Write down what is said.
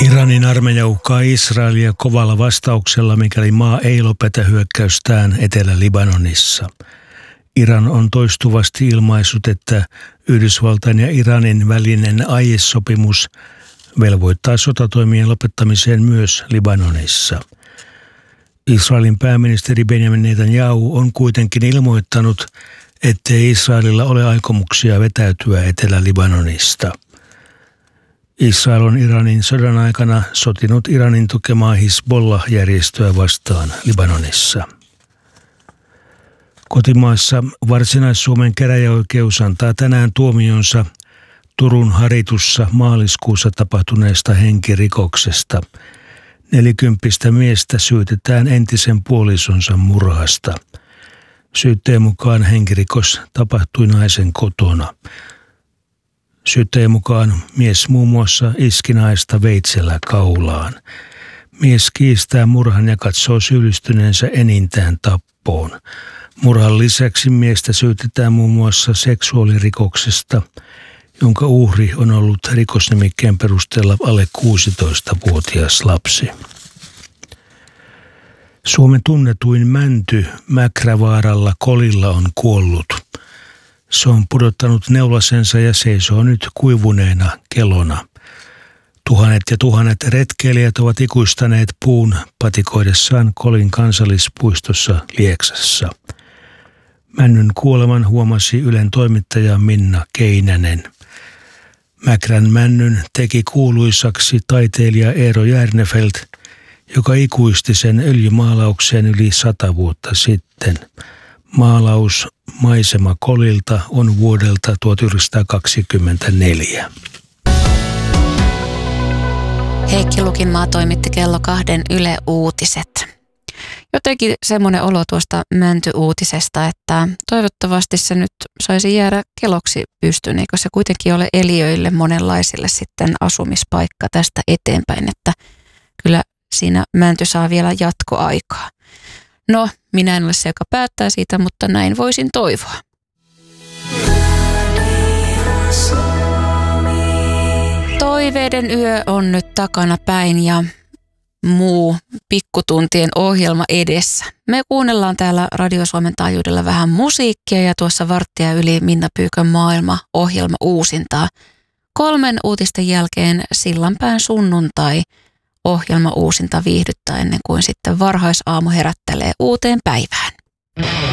Iranin armeija uhkaa Israelia kovalla vastauksella, mikäli maa ei lopeta hyökkäystään Etelä-Libanonissa. Iran on toistuvasti ilmaissut, että Yhdysvaltain ja Iranin välinen aiesopimus velvoittaa sotatoimien lopettamiseen myös Libanonissa. Israelin pääministeri Benjamin Netanyahu on kuitenkin ilmoittanut, ettei Israelilla ole aikomuksia vetäytyä Etelä-Libanonista. Israel on Iranin sodan aikana sotinut Iranin tukemaa Hizbollah-järjestöä vastaan Libanonissa. Kotimaassa Varsinais-Suomen käräjäoikeus antaa tänään tuomionsa Turun Haritussa maaliskuussa tapahtuneesta henkirikoksesta. 40 miestä syytetään entisen puolisonsa murhasta. Syytteen mukaan henkirikos tapahtui naisen kotona. Syyttäjän mukaan mies muun muassa iski naista veitsellä kaulaan. Mies kiistää murhan ja katsoo syyllistyneensä enintään tappoon. Murhan lisäksi miestä syytetään muun muassa seksuaalirikoksesta, jonka uhri on ollut rikosnimikkeen perusteella alle 16-vuotias lapsi. Suomen tunnetuin mänty Mäkrävaaralla Kolilla on kuollut. Se on pudottanut neulasensa ja seisoo nyt kuivuneena kelona. Tuhannet ja tuhannet retkeilijät ovat ikuistaneet puun patikoidessaan Kolin kansallispuistossa Lieksassa. Männyn kuoleman huomasi Ylen toimittaja Minna Keinänen. Mäkrän männyn teki kuuluisaksi taiteilija Eero Järnefelt, joka ikuisti sen öljymaalaukseen yli 100 vuotta sitten. Maalaus Maisema Kolilta on vuodelta 1924. Heikki Lukinmaa toimitti kello 2 Yle Uutiset. Jotenkin semmoinen olo tuosta mäntyuutisesta, että toivottavasti se nyt saisi jäädä keloksi pystyyn, eikö se kuitenkin ole eliöille monenlaisille sitten asumispaikka tästä eteenpäin, että kyllä siinä mänty saa vielä jatkoaikaa. No, minä en ole se, joka päättää siitä, mutta näin voisin toivoa. Toiveiden yö on nyt takana päin ja muu pikkutuntien ohjelma edessä. Me kuunnellaan täällä Radio Suomen taajuudella vähän musiikkia ja tuossa varttia yli Minna Pyykön maailma-ohjelma uusintaa. 3 uutisten jälkeen Sillanpään sunnuntai ohjelma uusinta viihdyttää ennen kuin sitten varhaisaamu herättelee uuteen päivään.